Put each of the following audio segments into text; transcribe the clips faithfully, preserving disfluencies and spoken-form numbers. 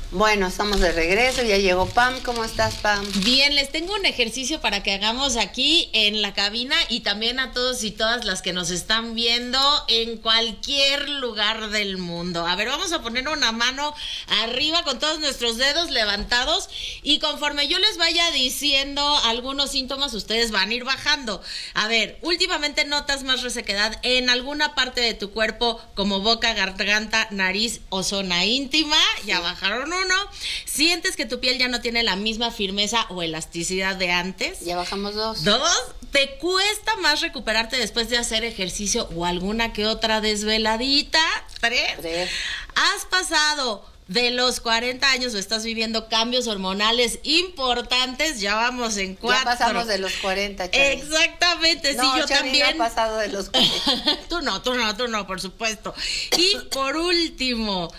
Bueno, estamos de regreso, ya llegó Pam. ¿Cómo estás, Pam? Bien, les tengo un ejercicio para que hagamos aquí en la cabina y también a todos y todas las que nos están viendo en cualquier lugar del mundo. A ver, vamos a poner una mano arriba con todos nuestros dedos levantados y conforme yo les vaya diciendo algunos síntomas, ustedes van a ir bajando. A ver, últimamente notas más resequedad en alguna parte de tu cuerpo como boca, garganta, nariz o zona íntima. Ya bajaron uno. ¿Sientes que tu piel ya no tiene la misma firmeza o elasticidad de antes? Ya bajamos dos. ¿Dos? ¿Te cuesta más recuperarte después de hacer ejercicio o alguna que otra desveladita? ¿Tres? Tres. ¿Has pasado de los cuarenta años o estás viviendo cambios hormonales importantes? Ya vamos en cuatro. Ya pasamos de los cuarenta, Chavi. Exactamente, no, sí, yo Chavi también. No ha pasado de los cuarenta. Tú no, tú no, tú no, por supuesto. Y por último,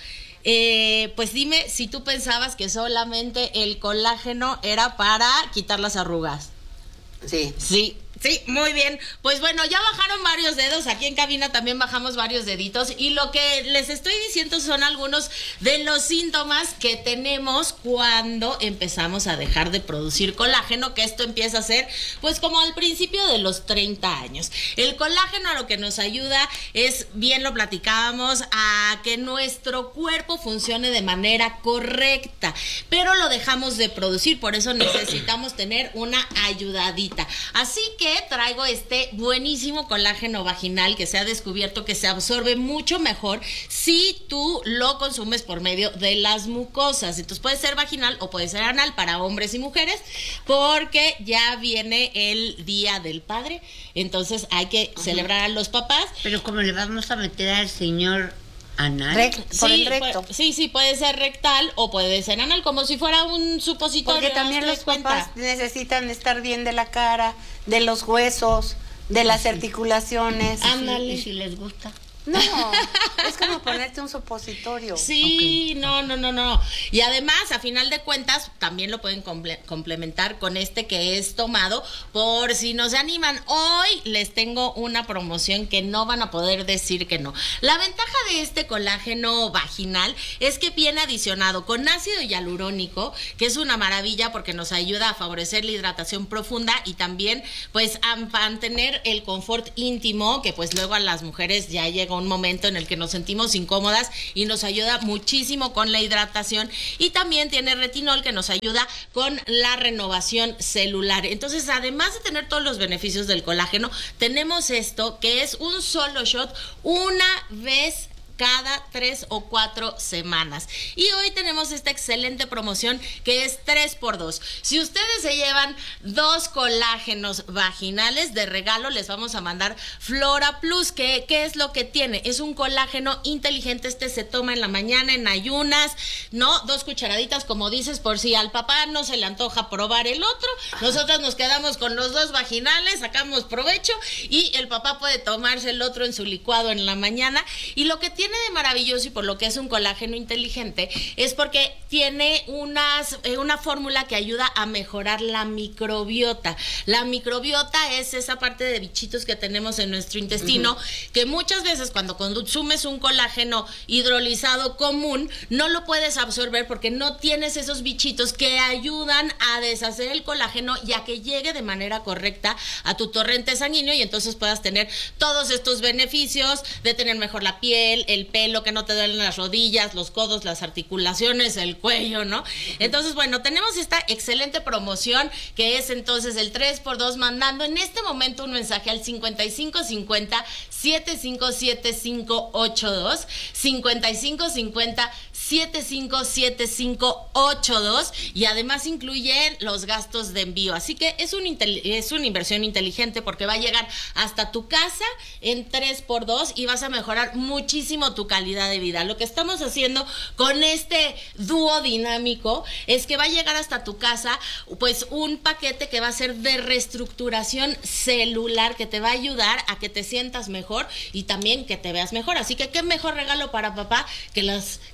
eh, pues dime si tú pensabas que solamente el colágeno era para quitar las arrugas. Sí. Sí. Sí, muy bien. Pues bueno, ya bajaron varios dedos. Aquí en cabina también bajamos varios deditos. Y lo que les estoy diciendo son algunos de los síntomas que tenemos cuando empezamos a dejar de producir colágeno, que esto empieza a ser, pues como al principio de los treinta años. El colágeno a lo que nos ayuda es, bien lo platicábamos, a que nuestro cuerpo funcione de manera correcta. Pero lo dejamos de producir, por eso necesitamos tener una ayudadita. Así que traigo este buenísimo colágeno vaginal que se ha descubierto que se absorbe mucho mejor si tú lo consumes por medio de las mucosas. Entonces puede ser vaginal o puede ser anal para hombres y mujeres, porque ya viene el Día del Padre, entonces hay que uh-huh. celebrar a los papás. Pero como le vamos a meter al señor anal, Rect, por sí, el recto. Puede, sí, sí, puede ser rectal o puede ser anal, como si fuera un supositorio. Porque también los papás necesitan estar bien de la cara, de los huesos, de las articulaciones. Ándale. ¿Y si les gusta? No, es como ponerte un supositorio. Sí, okay. no, no, no, no. Y además, a final de cuentas, también lo pueden comple- complementar con este que es tomado, por si no se animan. Hoy les tengo una promoción que no van a poder decir que no. La ventaja de este colágeno vaginal es que viene adicionado con ácido hialurónico, que es una maravilla porque nos ayuda a favorecer la hidratación profunda y también, pues, a mantener el confort íntimo, que pues luego a las mujeres ya llega un momento en el que nos sentimos incómodas y nos ayuda muchísimo con la hidratación, y también tiene retinol que nos ayuda con la renovación celular. Entonces, además de tener todos los beneficios del colágeno, tenemos esto que es un solo shot una vez cada tres o cuatro semanas. Y hoy tenemos esta excelente promoción que es tres por dos. Si ustedes se llevan dos colágenos vaginales de regalo, les vamos a mandar Flora Plus. ¿Qué, qué es lo que tiene? Es un colágeno inteligente. Este se toma en la mañana, en ayunas, ¿no? Dos cucharaditas, como dices, por si al papá no se le antoja probar el otro. Nosotros nos quedamos con los dos vaginales, sacamos provecho y el papá puede tomarse el otro en su licuado en la mañana. Y lo que tiene de maravilloso, y por lo que es un colágeno inteligente, es porque tiene unas, eh, una fórmula que ayuda a mejorar la microbiota. La microbiota es esa parte de bichitos que tenemos en nuestro intestino, uh-huh. que muchas veces cuando consumes un colágeno hidrolizado común, no lo puedes absorber porque no tienes esos bichitos que ayudan a deshacer el colágeno y a que llegue de manera correcta a tu torrente sanguíneo, y entonces puedas tener todos estos beneficios de tener mejor la piel, el pelo, que no te duelen las rodillas, los codos, las articulaciones, el cuello, ¿no? Entonces, bueno, tenemos esta excelente promoción que es entonces el tres por dos, mandando en este momento un mensaje al cincuenta y cinco cincuenta, setenta y cinco setenta y cinco ochenta y dos, cincuenta y cinco cincuenta, setenta y cinco setenta y cinco ochenta y dos, y además incluyen los gastos de envío. Así que es, un intel- es una inversión inteligente porque va a llegar hasta tu casa en tres por dos y vas a mejorar muchísimo tu calidad de vida. Lo que estamos haciendo con este dúo dinámico es que va a llegar hasta tu casa pues un paquete que va a ser de reestructuración celular, que te va a ayudar a que te sientas mejor y también que te veas mejor. Así que qué mejor regalo para papá que las, que las mujeres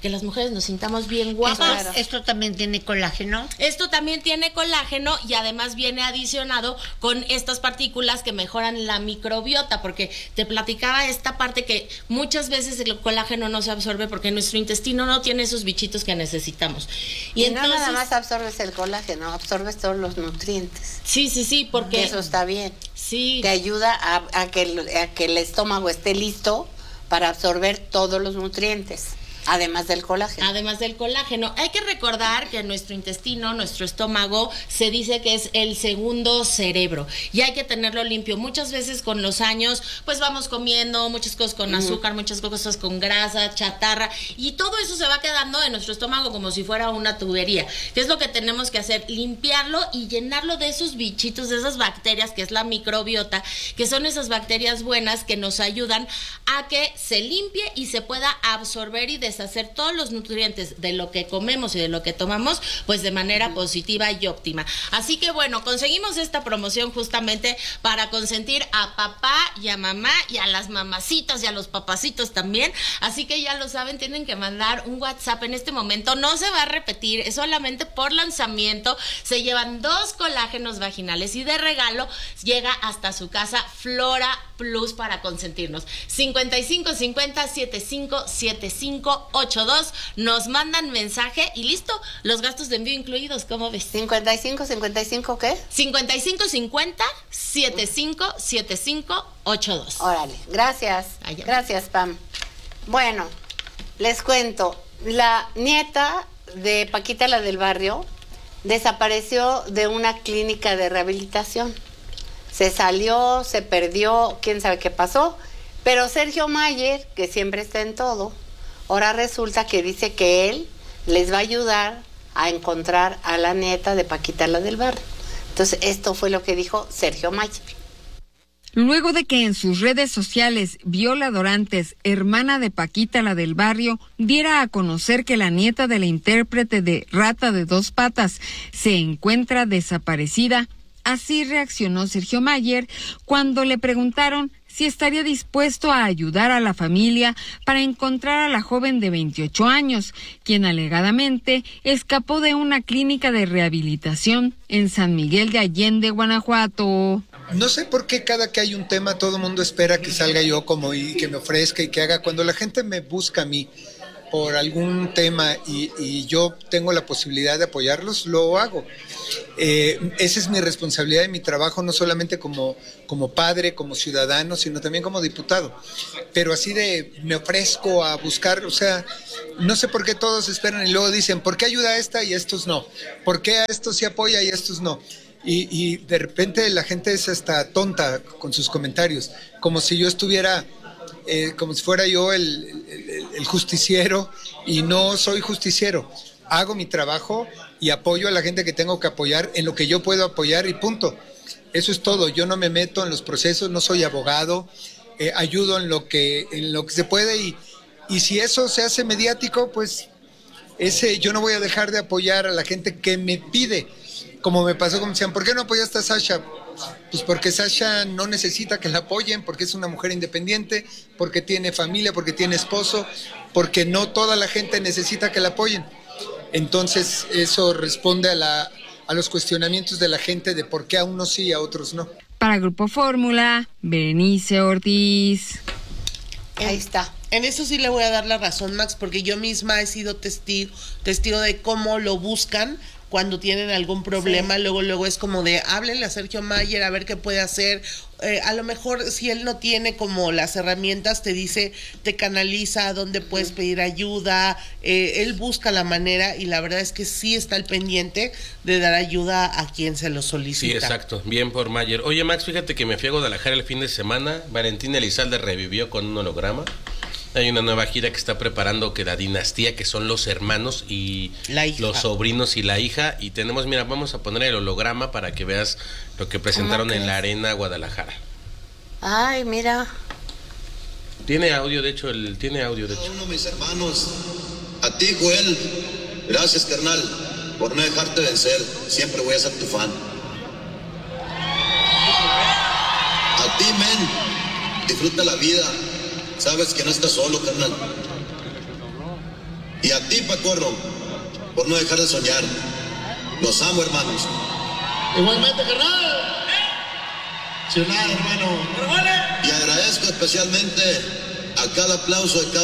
mujeres nos sintamos bien guapas. Esto, esto también tiene colágeno. Esto también tiene colágeno y además viene adicionado con estas partículas que mejoran la microbiota, porque te platicaba esta parte que muchas veces el colágeno no se absorbe porque nuestro intestino no tiene esos bichitos que necesitamos. Y, y entonces, no nada más absorbes el colágeno, absorbes todos los nutrientes. Sí, sí, sí, porque... Eso está bien. Sí. Te ayuda a, a, que el, a que el estómago esté listo para absorber todos los nutrientes. Además del colágeno. Además del colágeno. Hay que recordar que nuestro intestino, nuestro estómago, se dice que es el segundo cerebro y hay que tenerlo limpio. Muchas veces con los años, pues vamos comiendo muchas cosas con uh-huh. azúcar, muchas cosas con grasa, chatarra, y todo eso se va quedando en nuestro estómago como si fuera una tubería. ¿Qué es lo que tenemos que hacer? Limpiarlo y llenarlo de esos bichitos, de esas bacterias, que es la microbiota, que son esas bacterias buenas que nos ayudan a que se limpie y se pueda absorber y deshacer hacer todos los nutrientes de lo que comemos y de lo que tomamos, pues de manera positiva y óptima. Así que bueno, conseguimos esta promoción justamente para consentir a papá y a mamá y a las mamacitas y a los papacitos también. Así que ya lo saben, tienen que mandar un WhatsApp en este momento. No se va a repetir, es solamente por lanzamiento. Se llevan dos colágenos vaginales y de regalo llega hasta su casa Flora Plus para consentirnos. cincuenta y cinco cincuenta setenta y cinco setenta y cinco ochenta y dos, nos mandan mensaje y listo, los gastos de envío incluidos, ¿cómo ves? cincuenta y cinco cincuenta y cinco ¿qué? cincuenta y cinco cincuenta setenta y cinco setenta y cinco ochenta y dos. Órale, gracias. Allá. Gracias, Pam. Bueno, les cuento, la nieta de Paquita, la del barrio, desapareció de una clínica de rehabilitación. Se salió, se perdió, quién sabe qué pasó, pero Sergio Mayer, que siempre está en todo, ahora resulta que dice que él les va a ayudar a encontrar a la nieta de Paquita, la del barrio. Entonces, esto fue lo que dijo Sergio Mayer. Luego de que en sus redes sociales Viola Dorantes, hermana de Paquita, la del barrio, diera a conocer que la nieta de la intérprete de Rata de Dos Patas se encuentra desaparecida, así reaccionó Sergio Mayer cuando le preguntaron si estaría dispuesto a ayudar a la familia para encontrar a la joven de veintiocho años, quien alegadamente escapó de una clínica de rehabilitación en San Miguel de Allende, Guanajuato. No sé por qué cada que hay un tema todo el mundo espera que salga yo como y que me ofrezca y que haga. Cuando la gente me busca a mí por algún tema y, y yo tengo la posibilidad de apoyarlos, lo hago. Eh, esa es mi responsabilidad y mi trabajo, no solamente como, como padre, como ciudadano, sino también como diputado. Pero así de me ofrezco a buscar, o sea, no sé por qué todos esperan y luego dicen, ¿por qué ayuda a esta y a estos no? ¿Por qué a estos sí apoya y a estos no? Y, y de repente la gente es hasta tonta con sus comentarios, como si yo estuviera... Eh, como si fuera yo el, el, el justiciero, y no soy justiciero. Hago mi trabajo y apoyo a la gente que tengo que apoyar en lo que yo puedo apoyar y punto. Eso es todo. Yo no me meto en los procesos, no soy abogado, eh, ayudo en lo que en lo que se puede y, y si eso se hace mediático, pues ese yo no voy a dejar de apoyar a la gente que me pide. Como me pasó, como decían, ¿por qué no apoyaste a Sasha? Pues porque Sasha no necesita que la apoyen, porque es una mujer independiente, porque tiene familia, porque tiene esposo, porque no toda la gente necesita que la apoyen. Entonces eso responde a, la, a los cuestionamientos de la gente de por qué a unos sí y a otros no. Para Grupo Fórmula, Berenice Ortiz. Ahí está. En eso sí le voy a dar la razón, Max, porque yo misma he sido testigo, testigo de cómo lo buscan cuando tienen algún problema, sí. luego luego es como de, háblenle a Sergio Mayer a ver qué puede hacer, eh, a lo mejor si él no tiene como las herramientas, te dice, te canaliza a dónde puedes pedir ayuda, eh, él busca la manera y la verdad es que sí está al pendiente de dar ayuda a quien se lo solicita. Sí, exacto, bien por Mayer. Oye, Max, fíjate que me fui a Guadalajara el fin de semana, Valentina Elizalde revivió con un holograma. Hay una nueva gira que está preparando que la dinastía, que son los hermanos y los sobrinos y la hija. Y tenemos, mira, vamos a poner el holograma para que veas lo que presentaron en la Arena Guadalajara. Ay, mira. Tiene audio, de hecho, el, tiene audio, de hecho. Uno, mis hermanos, a ti, Joel, gracias, carnal, por no dejarte vencer. Siempre voy a ser tu fan. A ti, men, disfruta la vida. Sabes que no estás solo, carnal. Y a ti, Pacorro, por no dejar de soñar. Los amo, hermanos. Igualmente, carnal. Sí, nada, hermano. Y agradezco especialmente a cada aplauso de cada